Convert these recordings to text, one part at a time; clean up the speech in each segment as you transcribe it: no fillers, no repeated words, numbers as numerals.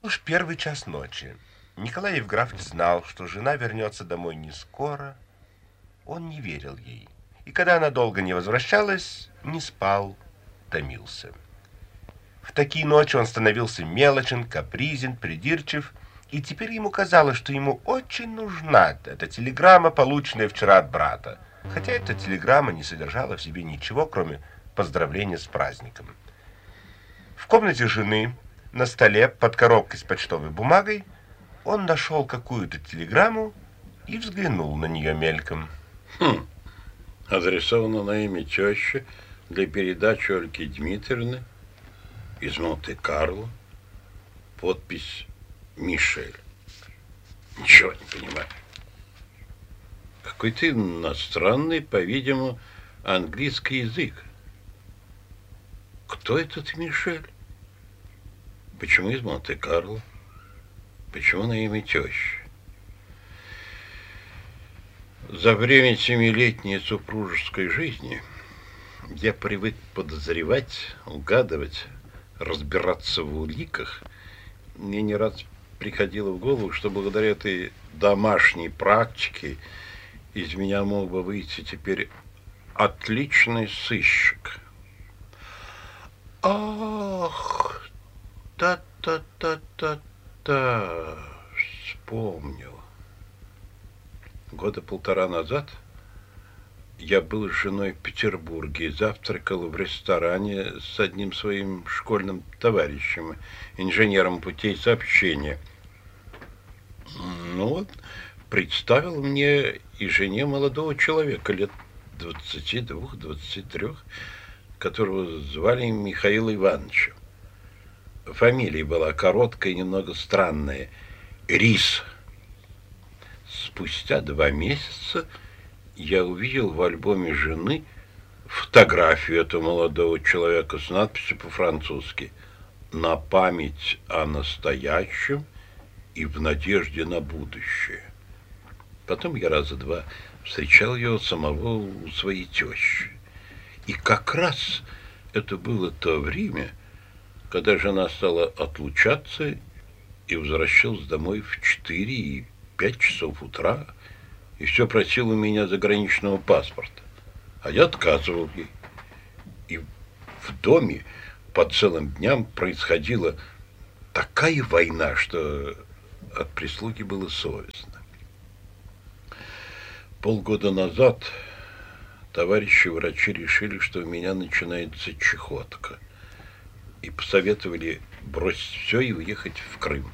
Уж первый час ночи. Николай Евграфович знал, что жена вернется домой не скоро. Он не верил ей. И когда она долго не возвращалась, не спал, томился. В такие ночи он становился мелочен, капризен, придирчив, и теперь ему казалось, что ему очень нужна эта телеграмма, полученная вчера от брата, хотя эта телеграмма не содержала в себе ничего, кроме поздравления с праздником. В комнате жены, на столе, под коробкой с почтовой бумагой, он нашел какую-то телеграмму и взглянул на нее мельком. Адресовано на имя тещи для передачи Ольги Дмитриевны из Монте-Карло. Подпись Мишель. Ничего не понимаю. Какой-то иностранный, по-видимому, английский язык. Кто этот Мишель? Почему из Монте-Карло? Почему на имя тещи? За время 7-летней супружеской жизни я привык подозревать, угадывать, разбираться в уликах. Мне не раз приходило в голову, что благодаря этой домашней практике из меня мог бы выйти теперь отличный сыщик. Ах, та-та-та-та-та, вспомнил. Года 1,5 назад я был с женой в Петербурге и завтракал в ресторане с одним своим школьным товарищем, инженером путей сообщения. Ну вот, представил мне и жене молодого человека лет 22-23, которого звали Михаил Ивановичем. Фамилия была короткая и немного странная — Рис. Спустя 2 месяца я увидел в альбоме жены фотографию этого молодого человека с надписью по-французски «На память о настоящем и в надежде на будущее». Потом я раза 2 встречал его самого у своей тещи. И как раз это было то время, когда жена стала отлучаться и возвращалась домой в 4 и 5 часов утра, и все просил у меня заграничного паспорта. А я отказывал ей. И в доме по целым дням происходила такая война, что от прислуги было совестно. Полгода назад товарищи врачи решили, что у меня начинается чехотка, и посоветовали бросить все и уехать в Крым.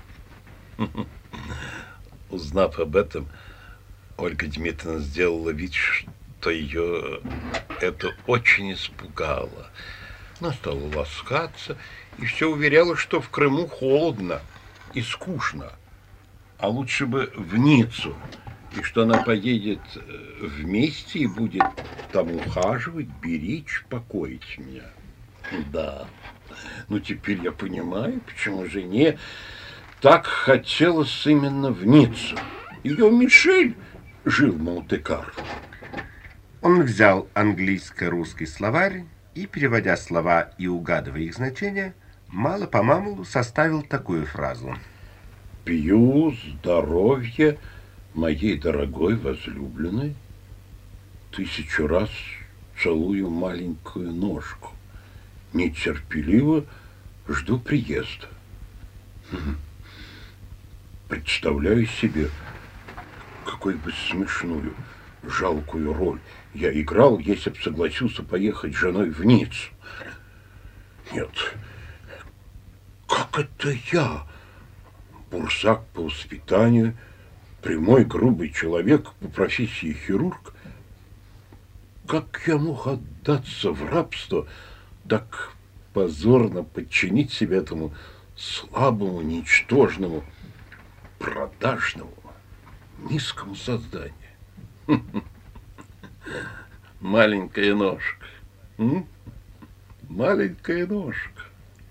Узнав об этом, Ольга Дмитриевна сделала вид, что ее это очень испугало. Она стала ласкаться и все уверяла, что в Крыму холодно и скучно, а лучше бы в Ниццу, и что она поедет вместе и будет там ухаживать, беречь, покоить меня. Да, ну теперь я понимаю, почему жене так хотелось именно в Ниццу. Ее Мишель жил в Монте-Карло. Он взял английско-русский словарь и, переводя слова и угадывая их значение, мало-помалу составил такую фразу: «Пью здоровье моей дорогой возлюбленной, 1000 раз целую маленькую ножку, нетерпеливо жду приезда». Представляю себе, какой бы смешную, жалкую роль я играл, если бы согласился поехать с женой в Ниццу. Нет, как это я, бурсак по воспитанию, прямой грубый человек по профессии хирург, как я мог отдаться в рабство, так позорно подчинить себя этому слабому, ничтожному, продажному, низкому созданию? Маленькая ножка. Маленькая ножка.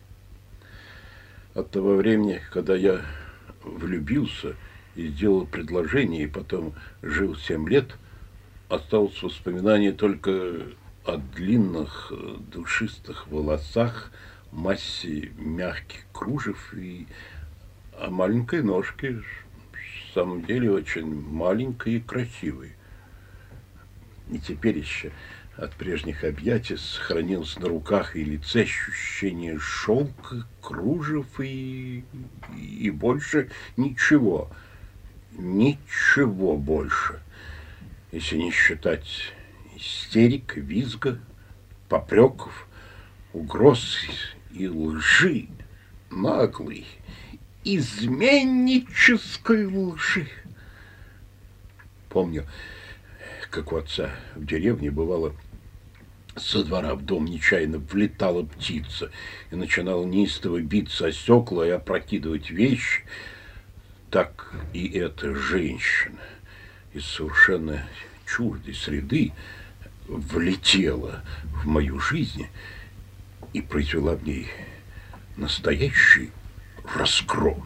От того времени, когда я влюбился и сделал предложение, и потом жил 7 лет, осталось воспоминание только о длинных душистых волосах, массе мягких кружев и А маленькой ножки в самом деле очень маленькой и красивой. И теперь еще от прежних объятий сохранилось на руках и лице ощущение шелка, кружев и больше ничего. Ничего больше. Если не считать истерик, визга, попреков, угроз и лжи, наглой, изменнической лжи. Помню, как у отца в деревне бывало, со двора в дом нечаянно влетала птица и начинала неистово биться о стекла и опрокидывать вещи. Так и эта женщина из совершенно чуждой среды влетела в мою жизнь и произвела в ней настоящий разгром.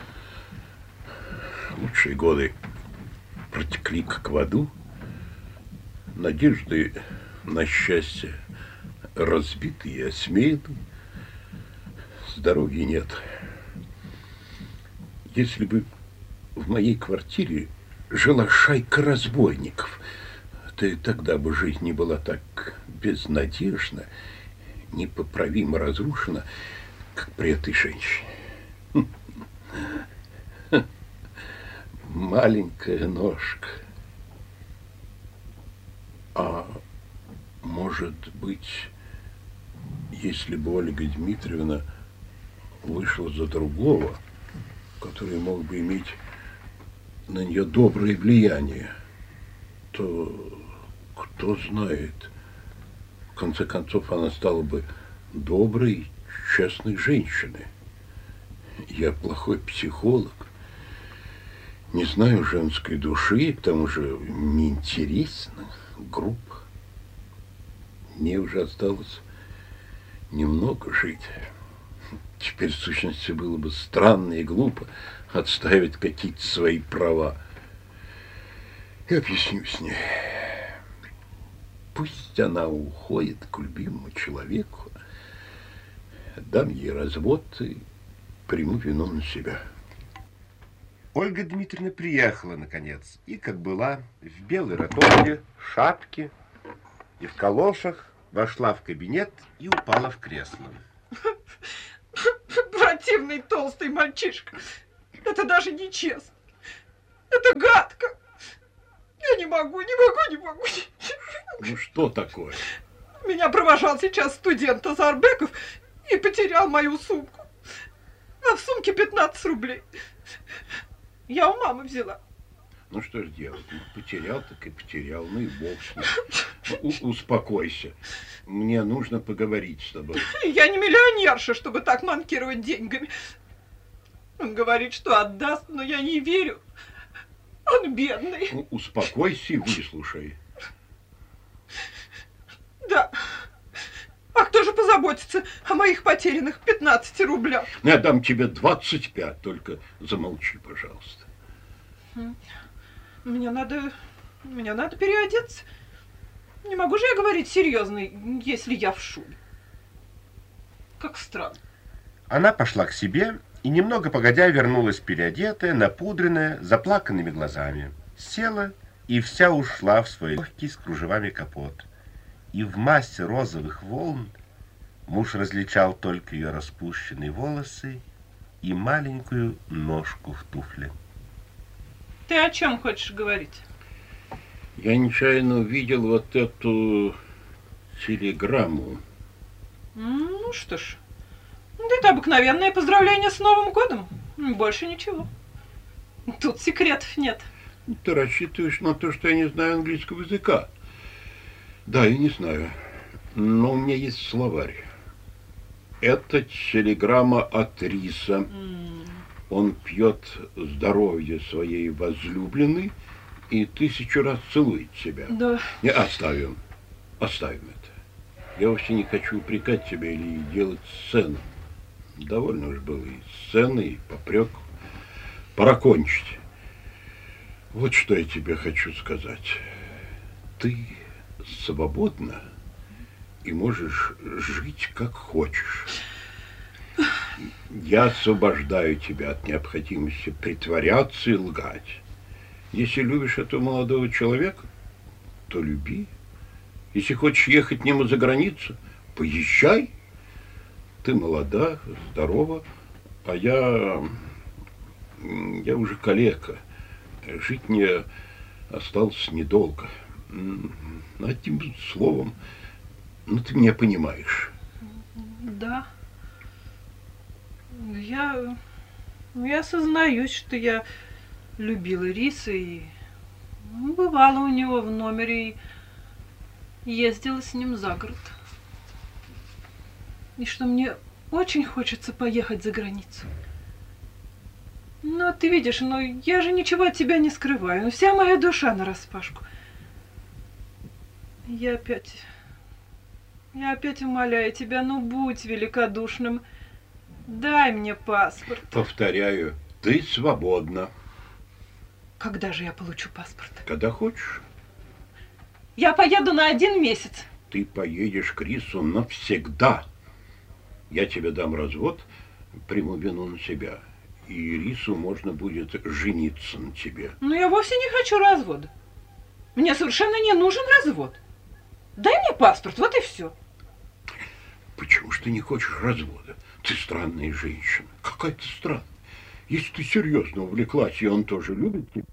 Лучшие годы протекли как в аду. Надежды на счастье разбиты и осмеяны. Здоровья нет. Если бы в моей квартире жила шайка разбойников, то и тогда бы жизнь не была так безнадежна, непоправимо разрушена, как при этой женщине. Маленькая ножка. А может быть, если бы Ольга Дмитриевна вышла за другого, который мог бы иметь на нее доброе влияние, то кто знает, в конце концов она стала бы доброй, честной женщиной. Я плохой психолог, не знаю женской души, к тому же неинтересно, грубо. Мне уже осталось немного жить. Теперь, в сущности, было бы странно и глупо отстаивать какие-то свои права. Я объясню с ней. Пусть она уходит к любимому человеку, дам ей развод и приму вину на себя. Ольга Дмитриевна приехала, наконец, и, как была, в белой ротонде, шапке и в калошах, вошла в кабинет и упала в кресло. Противный толстый мальчишка. Это даже нечестно. Это гадко. Я не могу. Ну что такое? Меня провожал сейчас студент Азарбеков и потерял мою сумку. А в сумке 15 рублей. Я у мамы взяла. Ну что ж делать? Ну, потерял, так и потерял. Ну и бог с ним. Успокойся. Мне нужно поговорить с тобой. Я не миллионерша, чтобы так манкировать деньгами. Он говорит, что отдаст, но я не верю. Он бедный. Ну, успокойся и выслушай. Да. А кто же позаботится о моих потерянных 15 рублях? Я дам тебе 25, только замолчи, пожалуйста. Мне надо переодеться. Не могу же я говорить серьезно, если я в шубе. Как странно. Она пошла к себе и немного погодя вернулась переодетая, напудренная, заплаканными глазами. Села и вся ушла в свой легкий с кружевами капот. И в массе розовых волн муж различал только ее распущенные волосы и маленькую ножку в туфле. Ты о чем хочешь говорить? Я нечаянно увидел вот эту телеграмму. Ну что ж, это обыкновенное поздравление с Новым годом. Больше ничего. Тут секретов нет. Ты рассчитываешь на то, что я не знаю английского языка? Да, я не знаю. Но у меня есть словарь. Это телеграмма от Риса. Он пьет здоровье своей возлюбленной и 1000 раз целует себя. Да. Не, оставим это. Я вовсе не хочу упрекать тебя или делать сцену. Довольно уж было и сцены, и попрек. Пора кончить. Вот что я тебе хочу сказать. Ты свободна и можешь жить как хочешь. Я освобождаю тебя от необходимости притворяться и лгать. Если любишь этого молодого человека, то люби. Если хочешь ехать к нему за границу, поезжай. Ты молода, здорова, а я уже калека. Жить мне осталось недолго. Одним словом, ну ты меня понимаешь. Да. Я сознаюсь, что я любила Риса и бывала у него в номере и ездила с ним за город. И что мне очень хочется поехать за границу. Но ты видишь, я же ничего от тебя не скрываю. Вся моя душа нараспашку. Я опять умоляю тебя, будь великодушным. Дай мне паспорт. Повторяю, ты свободна. Когда же я получу паспорт? Когда хочешь. Я поеду на 1 месяц. Ты поедешь к Рису навсегда. Я тебе дам развод, приму вину на себя. И Рису можно будет жениться на тебе. Но я вовсе не хочу развода. Мне совершенно не нужен развод. Дай мне паспорт, вот и все. Почему ж ты не хочешь развода? Ты странная женщина. Какая ты странная. Если ты серьезно увлеклась, и он тоже любит тебя.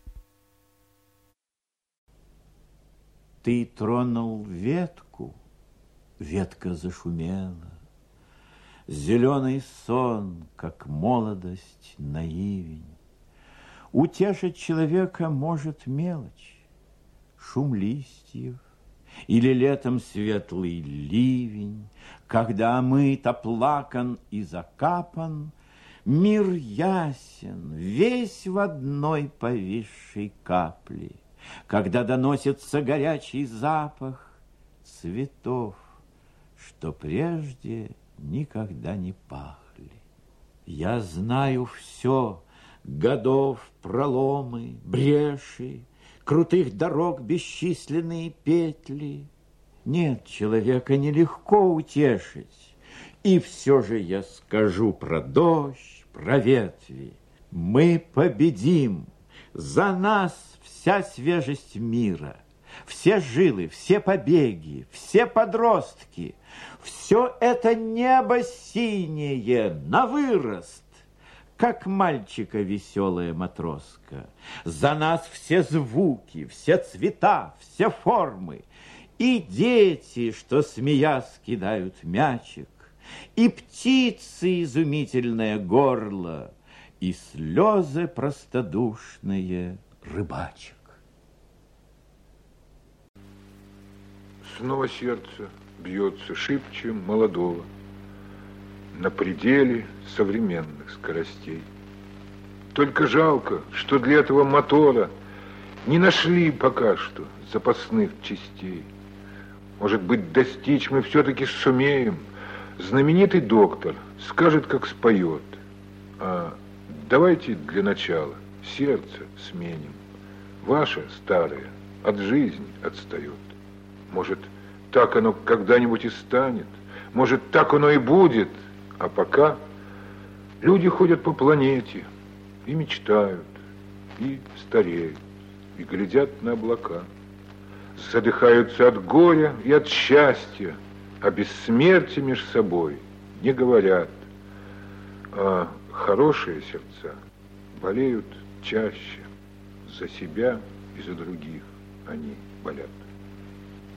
Ты тронул ветку, ветка зашумела. Зеленый сон, как молодость, наивень. Утешить человека может мелочь, шум листьев, или летом светлый ливень, когда омыт, оплакан и закапан, мир ясен, весь в одной повисшей капле, когда доносится горячий запах цветов, что прежде никогда не пахли. Я знаю все, годов проломы, бреши, крутых дорог бесчисленные петли. Нет, человека нелегко утешить. И все же я скажу про дождь, про ветви. Мы победим. За нас вся свежесть мира, все жилы, все побеги, все подростки. Все это небо синее на вырост, как мальчика веселая матроска. За нас все звуки, все цвета, все формы. И дети, что смеясь кидают мячик, и птицы изумительное горло, и слезы простодушные рыбачек. Снова сердце бьется шибче молодого на пределе современных скоростей. Только жалко, что для этого мотора не нашли пока что запасных частей. Может быть, достичь мы все-таки сумеем. Знаменитый доктор скажет, как споет. А давайте для начала сердце сменим. Ваше старое от жизни отстает. Может, так оно когда-нибудь и станет. Может, так оно и будет. А пока люди ходят по планете и мечтают, и стареют, и глядят на облака. Задыхаются от горя и от счастья, о бессмертии между собой не говорят. А хорошие сердца болеют чаще. За себя и за других они болят.